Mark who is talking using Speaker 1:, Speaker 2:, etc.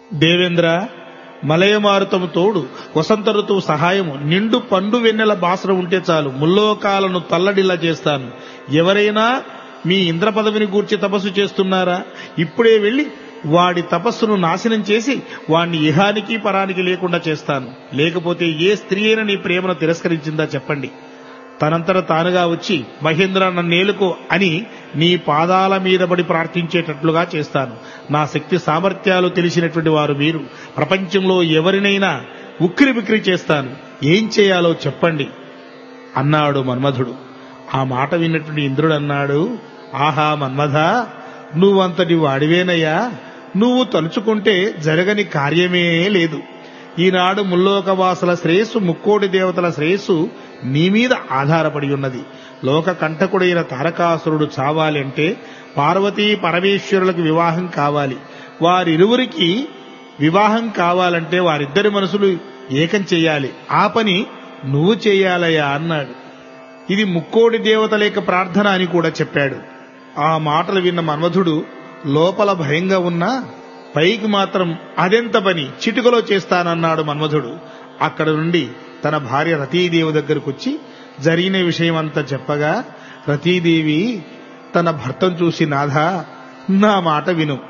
Speaker 1: దేవేంద్ర, మలయమారుతము తోడు వసంత ఋతువు సహాయము, నిండు పండు వెన్నెల బాసన ఉంటే చాలు, ముల్లోకాలను తల్లడిల్లా చేస్తాను. ఎవరైనా మీ ఇంద్ర పదవిని గూర్చి తపస్సు చేస్తున్నారా? ఇప్పుడే వెళ్లి వాడి తపస్సును నాశనం చేసి వాణ్ణి ఇహానికి పరానికి లేకుండా చేస్తాను. లేకపోతే ఏ స్త్రీ అయినా నీ ప్రేమను తిరస్కరించిందా చెప్పండి. తనంతట తానుగా వచ్చి మహేంద్ర నన్నేలుకో అని నీ పాదాల మీద పడి ప్రార్థించేటట్లుగా చేస్తాను. నా శక్తి సామర్థ్యాలు తెలిసినటువంటి వారు మీరు. ప్రపంచంలో ఎవరినైనా ఉక్కిరి బిక్కిరి చేస్తాను. ఏం చేయాలో చెప్పండి అన్నాడు మన్మధుడు. ఆ మాట విన్నటువంటి ఇంద్రుడు అన్నాడు, ఆహా మన్మథ, నువ్వంతటి వాడివేనయ్యా. నువ్వు తలుచుకుంటే జరగని కార్యమే లేదు. ఈనాడు ముల్లోకవాసుల శ్రేయస్సు, ముక్కోటి దేవతల శ్రేయస్సు నీ మీద ఆధారపడి ఉన్నది. లోక కంటకుడైన తారకాసురుడు చావాలి అంటే పార్వతీ పరమేశ్వరులకు వివాహం కావాలి. వారిరువురికి వివాహం కావాలంటే వారిద్దరి మనసులు ఏకం చెయ్యాలి. ఆ పని నువ్వు చెయ్యాలయ్యా అన్నాడు. ఇది ముక్కోటి దేవతల యొక్క ప్రార్థన అని కూడా చెప్పాడు. ఆ మాటలు విన్న మన్మధుడు లోపల భయంగా ఉన్నా పైకి మాత్రం అదెంత పని, చిటికలో చేస్తానన్నాడు మన్మధుడు. అక్కడ నుండి తన భార్య రతీదేవి దగ్గరకు వచ్చి జరిగిన విషయం అంతా చెప్పగా రతీదేవి తన భర్తను చూసి, నాథా, నా మాట విను.